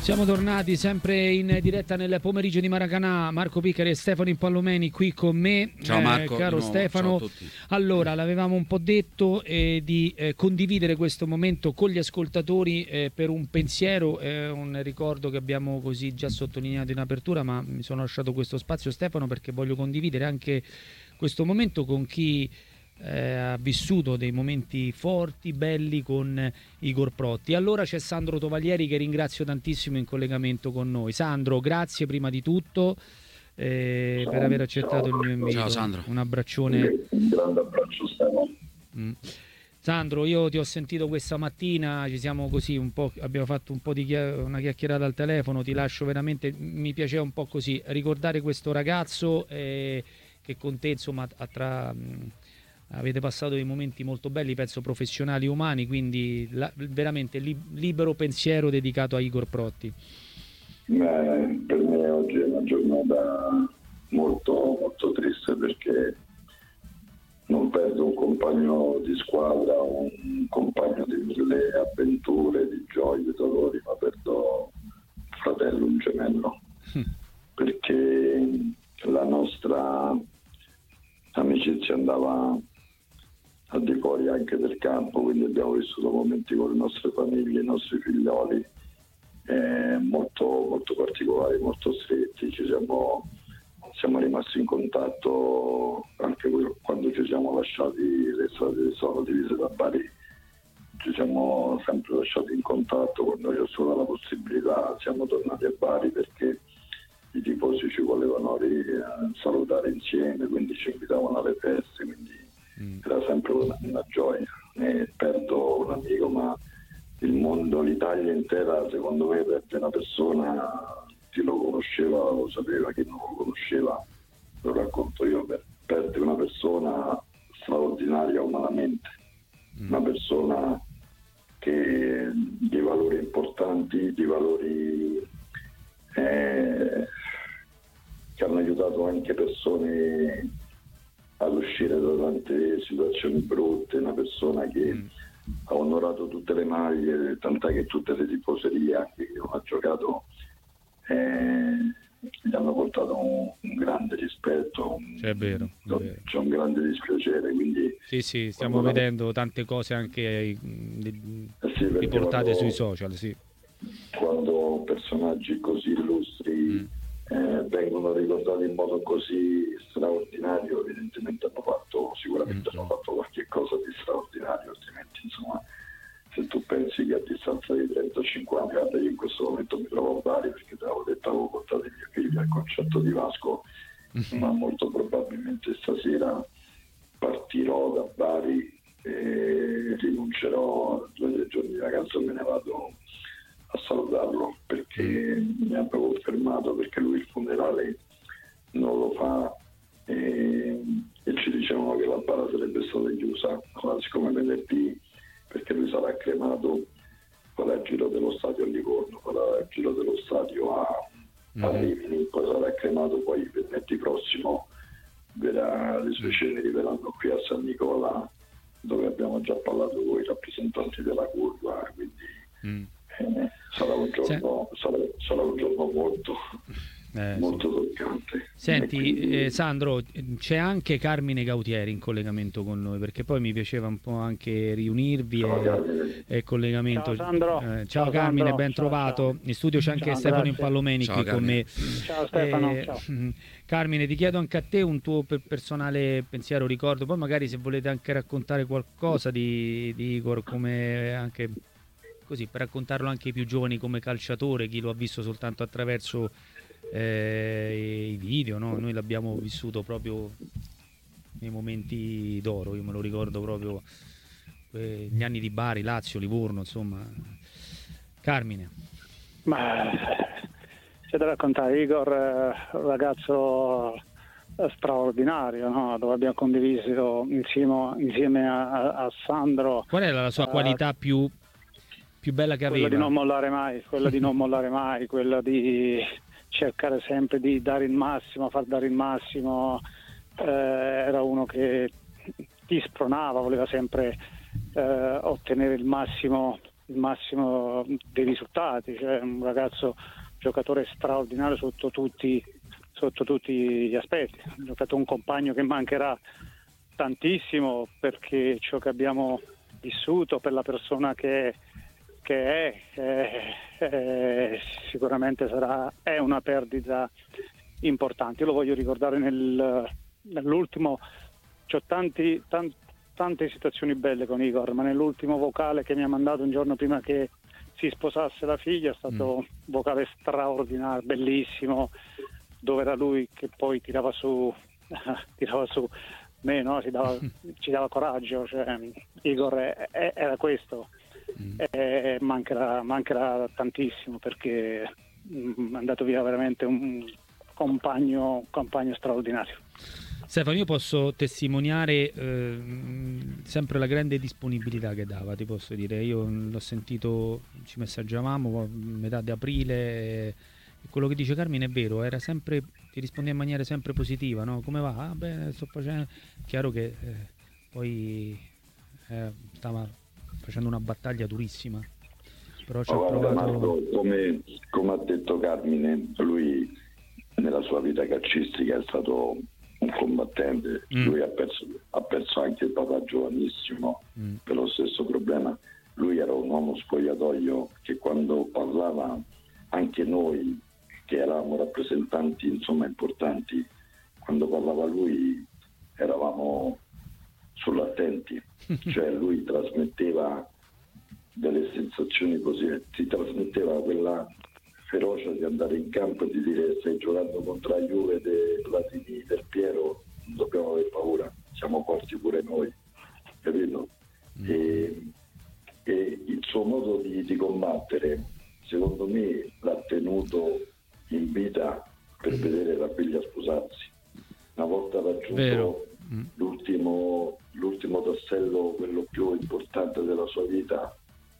Siamo tornati sempre in diretta nel pomeriggio di Maracanã. Marco Piccari e Stefano Impallomeni qui con me. Ciao Marco, caro Stefano. ciao a tutti. Allora, l'avevamo un po' detto di condividere questo momento con gli ascoltatori per un pensiero, un ricordo che abbiamo così già sottolineato in apertura, ma mi sono lasciato questo spazio, Stefano, perché voglio condividere anche questo momento con chi ha vissuto dei momenti forti, belli con Igor Protti. Allora c'è Sandro Tovaglieri, che ringrazio tantissimo, in collegamento con noi. Sandro, grazie prima di tutto per aver accettato il mio invito. Ciao Sandro. Un abbraccione. Un grande abbraccio, Stefano. Sandro, io ti ho sentito questa mattina, ci siamo così un po', abbiamo fatto un po' di una chiacchierata al telefono, ti lascio veramente, mi piaceva un po' così ricordare questo ragazzo che con te insomma avete passato dei momenti molto belli, penso professionali e umani, quindi veramente libero pensiero dedicato a Igor Protti. Per me oggi è una giornata molto, molto triste, perché non perdo un compagno di squadra, un compagno di mille avventure, di gioie, di dolori, ma perdo un fratello, un gemello, perché la nostra amicizia andava al di fuori anche del campo, quindi abbiamo vissuto momenti con le nostre famiglie, i nostri figlioli molto, molto particolari, molto stretti. Siamo rimasti in contatto anche quando ci siamo lasciati, le strade sono divise da Bari, ci siamo sempre lasciati in contatto. Quando io ho solo la possibilità siamo tornati a Bari, perché i tifosi ci volevano salutare insieme, quindi ci invitavano alle feste, quindi era sempre una gioia. Perdo un amico, ma il mondo, l'Italia intera, secondo me, perde una persona. Chi lo conosceva lo sapeva, chi non lo conosceva lo racconto io. Perde una persona straordinaria umanamente, una persona che di valori importanti, di valori che hanno aiutato anche persone ad uscire da tante situazioni brutte, una persona che ha onorato tutte le maglie, tant'è che tutte le tifoserie, anche chi non ha giocato, gli hanno portato un grande rispetto, È vero. c'è un grande dispiacere, quindi sì, stiamo vedendo tante cose anche riportate sui social, sì. Quando personaggi così illustri vengono ricordati in modo così straordinario, evidentemente sicuramente hanno fatto qualche cosa di straordinario, altrimenti insomma, se tu pensi che a distanza di 35 anni, guarda, io in questo momento mi trovo a Bari, perché te l'avevo detto, avevo portato i miei figli al concerto di Vasco, ma molto probabilmente stasera partirò da Bari e rinuncerò a 2 o 3 giorni di vacanza e me ne vado a salutarlo, perché mi ha proprio fermato, perché lui il funerale non lo fa e ci dicevano che la bara sarebbe stata chiusa. Allora, siccome venerdì, perché lui sarà cremato, farà il giro dello stadio a Livorno, farà il giro dello stadio a Rimini, poi sarà cremato, poi venerdì prossimo le sue ceneri verranno qui a San Nicola, dove abbiamo già parlato con i rappresentanti della curva, quindi sarà un giorno molto toccante. Senti, quindi... Sandro, c'è anche Carmine Gautieri in collegamento con noi, perché poi mi piaceva un po' anche riunirvi e collegamento. Ciao Sandro. Ciao Carmine, Sandro. ben trovato. Ciao. In studio c'è anche Ciao, Stefano grazie. Impallomeni Ciao, qui Carmine. con me. Ciao Stefano. Ciao. Carmine, ti chiedo anche a te un tuo personale pensiero, ricordo, poi magari se volete anche raccontare qualcosa di Igor, come anche così, per raccontarlo anche ai più giovani come calciatore, chi lo ha visto soltanto attraverso i video, no? Noi l'abbiamo vissuto proprio nei momenti d'oro, io me lo ricordo proprio gli anni di Bari, Lazio, Livorno, insomma. Carmine. Ma c'è da raccontare. Igor, ragazzo straordinario, no? Dove abbiamo condiviso insieme a Sandro. Qual era la sua qualità più bella che aveva? Quella di non mollare mai, quella di cercare sempre di dare il massimo, far dare il massimo. Era uno che ti spronava, voleva sempre ottenere il massimo il massimo dei risultati, cioè un ragazzo giocatore straordinario sotto tutti gli aspetti, è stato un compagno che mancherà tantissimo, perché ciò che abbiamo vissuto, per la persona che è sicuramente è una perdita importante. Io lo voglio ricordare nell'ultimo, c'ho tante situazioni belle con Igor, ma nell'ultimo vocale che mi ha mandato un giorno prima che si sposasse la figlia è stato un vocale straordinario, bellissimo, dove era lui che poi tirava su me, no? Ci dava coraggio, cioè, Igor era questo. Mancherà tantissimo, perché è andato via veramente un compagno straordinario. Stefano, io posso testimoniare sempre la grande disponibilità che dava, ti posso dire. Io l'ho sentito, ci messaggiavamo a metà di aprile, e quello che dice Carmine è vero, era sempre, ti rispondeva in maniera sempre positiva, no? Come va? Ah, bene, sto facendo. Chiaro che poi stava facendo una battaglia durissima, però ci ha provato. Marco, come ha detto Carmine, lui nella sua vita calcistica è stato un combattente. Lui ha perso anche il papà giovanissimo per lo stesso problema. Lui era un uomo spogliatoio che, quando parlava, anche noi che eravamo rappresentanti insomma importanti, quando parlava lui eravamo sull'attenti. Cioè lui trasmetteva delle sensazioni positive, ti trasmetteva quella ferocia di andare in campo e di dire: stai giocando contro la Juve del Platini, del Piero, non dobbiamo avere paura, siamo forti pure noi, capito? E il suo modo di combattere, secondo me, l'ha tenuto in vita per vedere la figlia sposarsi. Una volta raggiunto l'ultimo tassello, quello più importante della sua vita,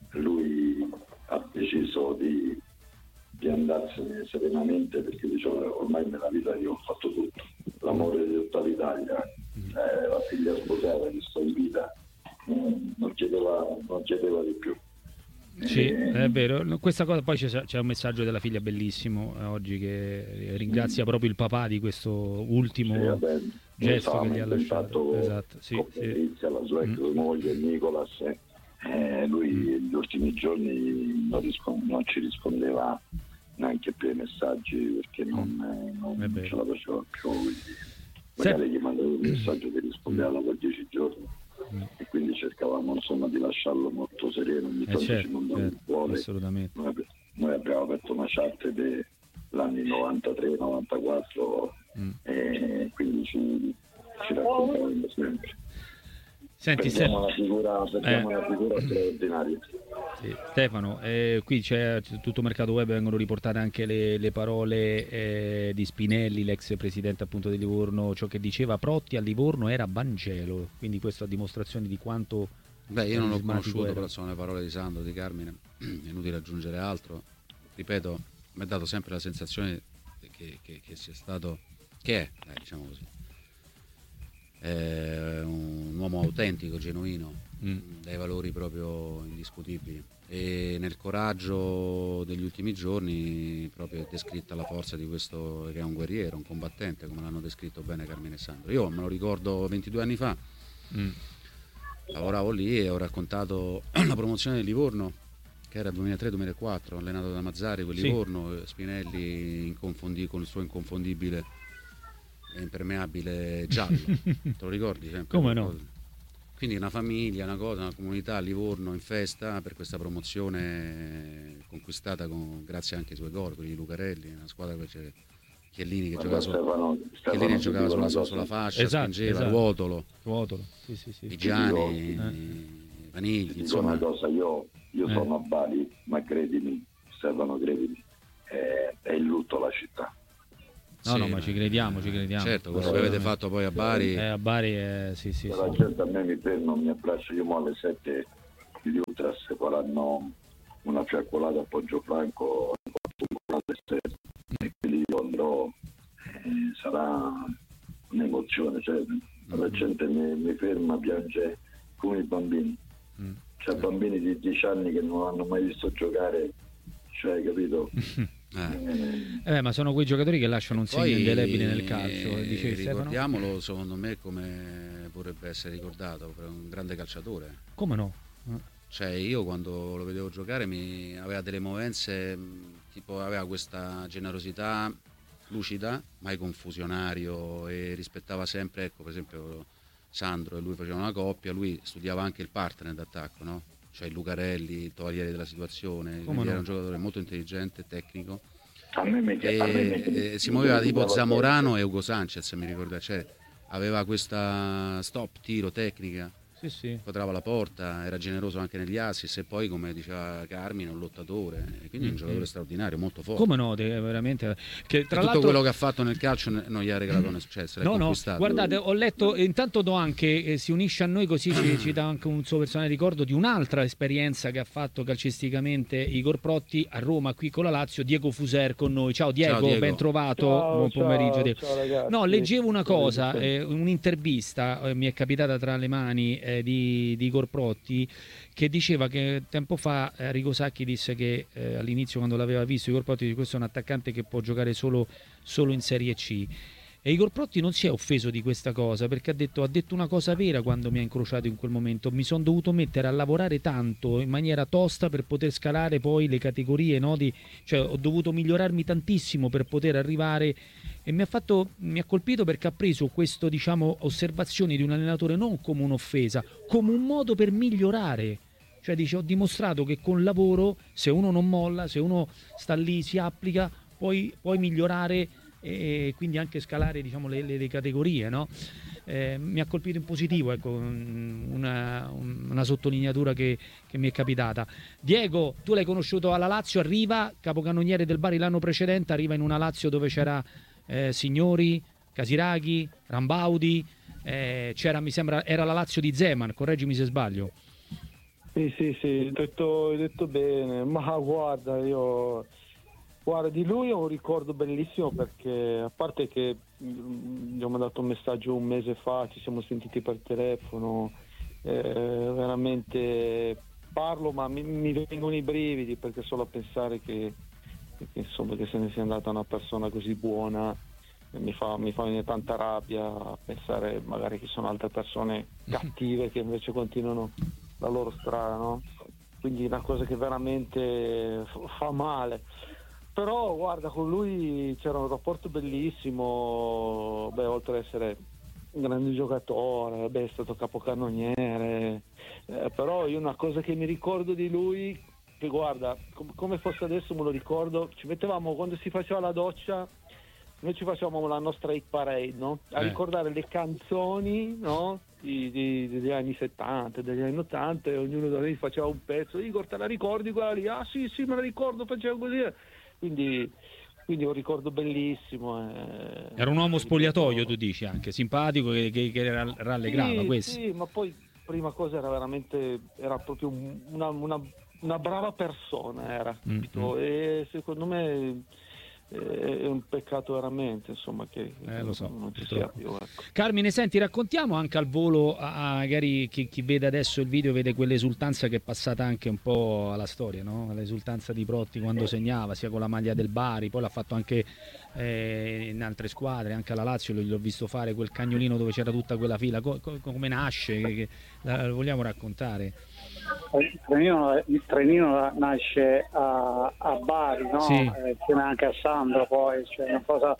lui ha deciso di andarsene serenamente, perché diceva: ormai nella vita io ho fatto tutto, l'amore di tutta l'Italia, la figlia sposata che sto in vita, non chiedeva di più. Sì, è vero. Questa cosa, poi c'è un messaggio della figlia bellissimo oggi, che ringrazia proprio il papà di questo ultimo gesto che gli ha lasciato. Esatto, sì. La sua ex moglie Nicolas, lui negli ultimi giorni non ci rispondeva neanche più ai messaggi, perché non ce la faceva più. Magari gli mandavo un messaggio che rispondeva dopo 10 giorni. E quindi cercavamo insomma di lasciarlo molto sereno, ogni tanto ci mandava un cuore. Assolutamente. Noi abbiamo aperto una chat dell'anni 93-94 e quindi ci raccontavamo sempre. Senti, perdiamo una figura straordinaria. Sì. Stefano, qui c'è tutto mercato web, vengono riportate anche le parole di Spinelli, l'ex presidente appunto di Livorno. Ciò che diceva Protti a Livorno era Vangelo, quindi questo a dimostrazione di quanto... Io non l'ho conosciuto, però sono le parole di Sandro, di Carmine, è inutile aggiungere altro. Ripeto, mi ha dato sempre la sensazione che sia stato, diciamo così, un uomo autentico, genuino, dai valori proprio indiscutibili, e nel coraggio degli ultimi giorni proprio è descritta la forza di questo, che è un guerriero, un combattente, come l'hanno descritto bene Carmine e Sandro. Io me lo ricordo 22 anni fa, lavoravo lì e ho raccontato la promozione del Livorno, che era 2003-2004, allenato da Mazzari, quel Livorno, Spinelli con il suo inconfondibile e impermeabile giallo. Te lo ricordi sempre? Come no? Quindi una famiglia, una comunità a Livorno in festa per questa promozione conquistata grazie anche ai suoi gol, quelli di Lucarelli, una squadra che c'è Chiellini che giocava sulla fascia, spingeva, Ruotolo, Vigiani, Vanigli, insomma. Una cosa, io sono a Bari, ma credimi, Stefano, credimi, è in lutto la città. No, ma ci crediamo. Certo, quello che avete fatto poi a Bari. A Bari sì. La gente a me mi ferma, mi abbraccia, io alle 7 gli Ultras faranno una fiaccolata a Poggio-Franco alle 7, e quindi io andrò, sarà un'emozione, cioè la gente mi ferma, piange come i bambini. C'è bambini di 10 anni che non hanno mai visto giocare, cioè, capito? Ma sono quei giocatori che lasciano un segno indelebile nel calcio. Ricordiamolo, secondo me, come vorrebbe essere ricordato, per un grande calciatore. Come no? Cioè, io quando lo vedevo giocare aveva delle movenze, tipo aveva questa generosità lucida, mai confusionario, e rispettava sempre, ecco, per esempio Sandro e lui facevano una coppia, lui studiava anche il partner d'attacco, no? Cioè il Lucarelli, il togliere della situazione, quindi era un giocatore molto intelligente, tecnico, si muoveva tipo Zamorano e Ugo Sanchez, mi ricordo, cioè aveva questa stop tiro tecnica, sì. quadrava la porta, era generoso anche negli assist, e poi, come diceva Carmine, un lottatore, quindi un giocatore straordinario, molto forte. Come no, veramente, che tra tutto quello che ha fatto nel calcio non gli ha regalato un successo. No, guardate, ho letto, intanto do anche, si unisce a noi così, ci dà anche un suo personale ricordo di un'altra esperienza che ha fatto calcisticamente Igor Protti a Roma, qui con la Lazio. Diego Fuser con noi. Ciao Diego. Ben trovato. Buon pomeriggio. Ciao ragazzi. No, leggevo una cosa, un'intervista mi è capitata tra le mani di Igor Protti, che diceva che tempo fa Arrigo Sacchi disse che all'inizio, quando l'aveva visto, Igor Protti, questo è un attaccante che può giocare solo in Serie C, e Igor Protti non si è offeso di questa cosa, perché ha detto una cosa vera quando mi ha incrociato in quel momento: mi sono dovuto mettere a lavorare tanto in maniera tosta per poter scalare poi le categorie, no? Cioè ho dovuto migliorarmi tantissimo per poter arrivare. E mi ha colpito perché ha preso questo, diciamo, osservazioni di un allenatore non come un'offesa, come un modo per migliorare. Cioè dice: ho dimostrato che con lavoro, se uno non molla, se uno sta lì, si applica, puoi migliorare e quindi anche scalare, diciamo, le categorie, no? Mi ha colpito in positivo, ecco, una sottolineatura che mi è capitata. Diego, tu l'hai conosciuto alla Lazio, arriva capocannoniere del Bari l'anno precedente, arriva in una Lazio dove c'era Signori, Casiraghi, Rambaudi, c'era, mi sembra, era la Lazio di Zeman, correggimi se sbaglio. Sì, hai detto bene, ma guarda, di lui ho un ricordo bellissimo, perché a parte che gli ho mandato un messaggio un mese fa, ci siamo sentiti per telefono, veramente parlo ma mi vengono i brividi, perché solo a pensare che insomma che se ne sia andata una persona così buona mi fa venire tanta rabbia a pensare magari che sono altre persone cattive che invece continuano la loro strada, no? Quindi una cosa che veramente fa male. Però guarda, con lui c'era un rapporto bellissimo, oltre ad essere un grande giocatore, è stato capocannoniere, però io una cosa che mi ricordo di lui, che guarda, come fosse adesso me lo ricordo, ci mettevamo, quando si faceva la doccia, noi ci facevamo la nostra hit parade, no? A ricordare le canzoni, no? Degli anni 70, degli anni 80, e ognuno da noi faceva un pezzo. Igor, te la ricordi quella lì? Ah sì, me la ricordo, faceva così. Quindi un ricordo bellissimo. Era un uomo spogliatoio, tu dici, anche simpatico, che rallegrava, questo. Sì, ma poi prima cosa era proprio una brava persona, era. E secondo me è un peccato veramente, insomma, che lo so, non ci sia più, ecco. Carmine, senti, raccontiamo anche al volo, magari chi vede adesso il video vede quell'esultanza che è passata anche un po' alla storia, no? L'esultanza di Protti quando segnava, sia con la maglia del Bari, poi l'ha fatto anche in altre squadre, anche alla Lazio l'ho visto fare quel cagnolino dove c'era tutta quella fila. Come nasce? La vogliamo raccontare? Il trenino nasce a Bari, no? Sì. Insieme anche a Sandro, poi c'è una cosa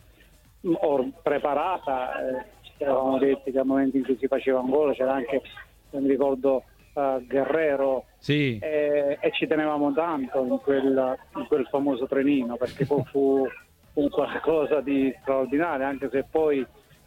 preparata, ci eravamo detti che al momento in cui si faceva un gol c'era anche, non mi ricordo, Guerrero, sì. E ci tenevamo tanto in quel famoso trenino, perché poi fu un qualcosa di straordinario, anche se poi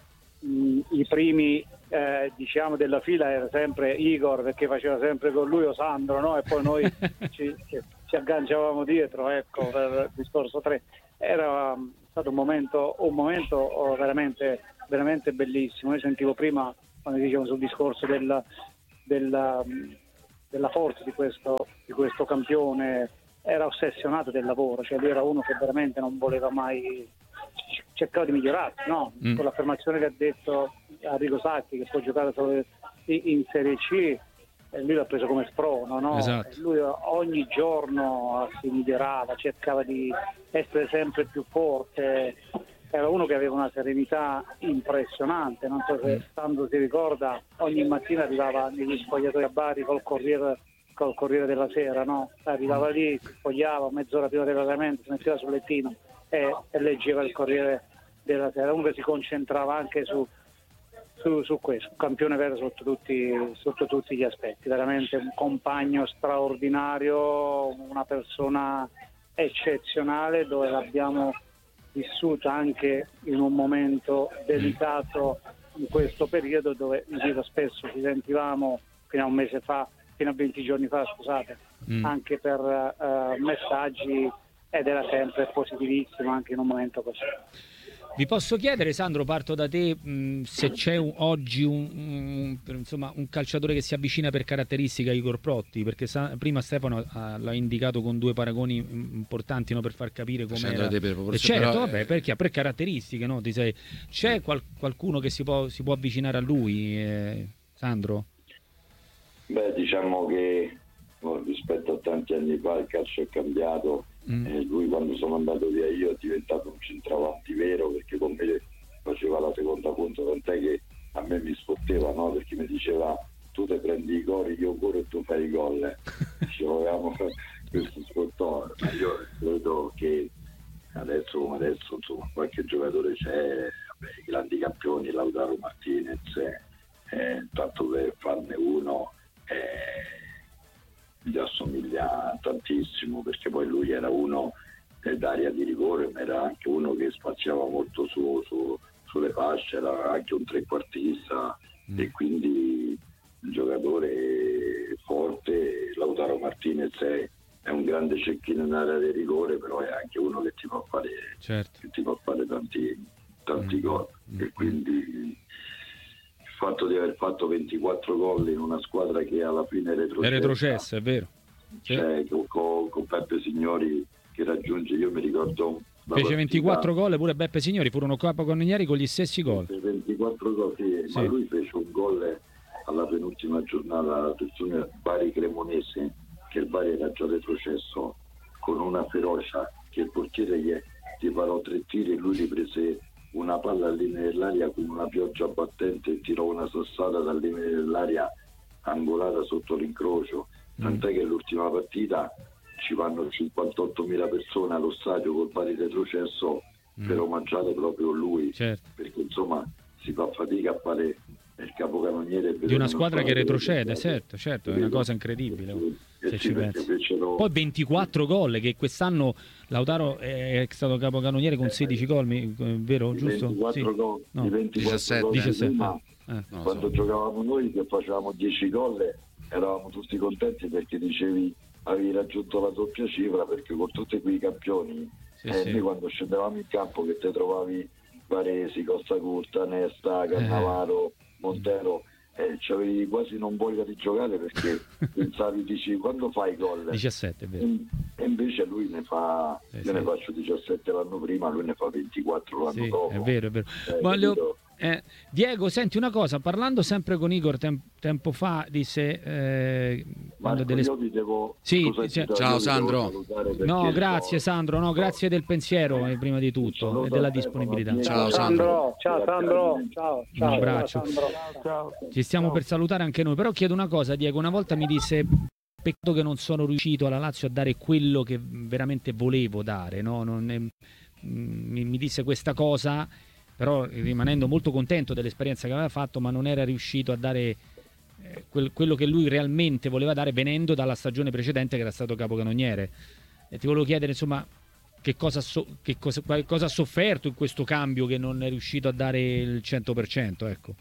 i primi diciamo della fila era sempre Igor, perché faceva sempre con lui o Sandro, no? E poi noi ci agganciavamo dietro, ecco, per il discorso 3. Era stato un momento veramente, veramente bellissimo. Io sentivo prima, quando dicevamo sul discorso della forza di questo campione, era ossessionato del lavoro, cioè lui era uno che veramente non voleva mai, cercava di migliorarsi, no? Con l'affermazione che ha detto Arrigo Sacchi, che può giocare solo in Serie C, e lui l'ha preso come sprono, no? Esatto. Lui ogni giorno si migliorava, cercava di essere sempre più forte, era uno che aveva una serenità impressionante, non so se Sandro si ricorda, ogni mattina arrivava negli spogliatoi a Bari col Corriere della Sera, no? Arrivava lì, si spogliava mezz'ora prima dell'allenamento, si metteva sul lettino e leggeva il Corriere della Sera, uno che si concentrava anche su questo, un campione vero sotto tutti gli aspetti, veramente un compagno straordinario, una persona eccezionale, dove l'abbiamo vissuta anche in un momento delicato in questo periodo, dove spesso ci sentivamo fino a 20 giorni fa, scusate, anche per messaggi, ed era sempre positivissimo anche in un momento così. Vi posso chiedere, Sandro, parto da te, se c'è oggi un calciatore che si avvicina per caratteristiche a Igor Protti, perché prima Stefano l'ha indicato con due paragoni importanti, no, per far capire come era. Certo, vabbè, perché per caratteristiche, no? C'è qualcuno che si può avvicinare a lui, Sandro? Beh, diciamo che rispetto a tanti anni fa il calcio è cambiato. Lui, quando sono andato via io, è diventato un centravanti vero, perché con me faceva la seconda punta, tant'è che a me mi sfotteva, no? Perché mi diceva: tu te prendi i gol, io corro e tu fai i gol. Ci avevamo questo sfottò, ma io credo che adesso come adesso, insomma, qualche giocatore c'è, i grandi campioni, Lautaro Martinez, tanto per farne uno, gli assomiglia tantissimo, perché poi lui era uno d'area di rigore, ma era anche uno che spaziava molto sulle fasce, era anche un trequartista, e quindi un giocatore forte. Lautaro Martinez è un grande cecchino in area di rigore, però è anche uno che ti può fare, certo, che ti può fare tanti gol, e quindi il fatto di aver fatto 24 gol in una squadra che alla fine è retrocessa, è vero, cioè, con Beppe Signori che raggiunge, io mi ricordo fece 24 gol pure Beppe Signori, furono capocannonieri con gli stessi gol. 24 gol, sì. Ma lui fece un gol alla penultima giornata alla persona Bari Cremonese, che il Bari era già retrocesso, con una ferocia che il portiere gli parò 3 tiri e lui li prese una palla al limite dell'aria con una pioggia battente e tirò una sassata dal limite dell'aria angolata sotto l'incrocio, tant'è che l'ultima partita ci vanno 58.000 persone allo stadio col Bari retrocesso per omaggiare proprio lui, certo, perché insomma si fa fatica a fare il capocannoniere di una squadra che retrocede, certo, è una cosa incredibile. Se ci pensi. Poi 24 gol, che quest'anno Lautaro è stato capocannoniere con 16 gol, vero? Giusto? 24 gol, no. 17. Quando giocavamo noi, che facevamo 10 gol, eravamo tutti contenti, perché dicevi avevi raggiunto la doppia cifra, perché con tutti quei campioni, noi quando scendevamo in campo che te trovavi Varesi, Costa Curta, Nesta, Cannavaro, Montero, c'avevi quasi non voglia di giocare, perché pensavi, dici, quando fai gol? 17, è vero. E invece lui ne fa, io ne faccio 17 l'anno prima, lui ne fa 24 l'anno dopo. È vero. Diego, senti una cosa, parlando sempre con Igor tempo fa, disse Marco, io vi devo... Ciao Sandro. No, grazie Sandro, no, grazie del pensiero prima di tutto e della disponibilità. Ciao Sandro. Ciao Sandro. Ciao. Un abbraccio. Ciao. Ci stiamo per salutare anche noi, però chiedo una cosa, Diego, una volta mi disse: peccato che non sono riuscito alla Lazio a dare quello che veramente volevo dare, no? Mi disse questa cosa, però rimanendo molto contento dell'esperienza che aveva fatto, ma non era riuscito a dare quello che lui realmente voleva dare, venendo dalla stagione precedente che era stato capocannoniere. E ti volevo chiedere, insomma, che cosa ha sofferto in questo cambio, che non è riuscito a dare il 100%, ecco.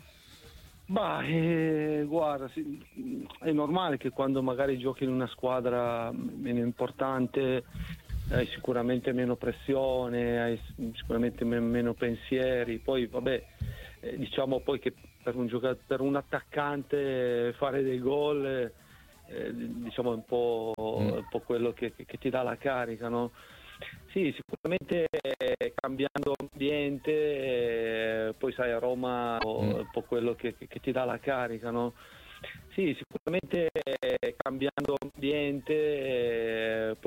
Guarda, sì, è normale che quando magari giochi in una squadra meno importante hai sicuramente meno pressione, hai sicuramente meno pensieri. Poi vabbè, diciamo poi che per un attaccante fare dei gol diciamo è un po' quello che ti dà la carica, no? Sì, sicuramente cambiando ambiente, poi sai, a Roma è un po' quello che ti dà la carica, no? Sì, sicuramente cambiando ambiente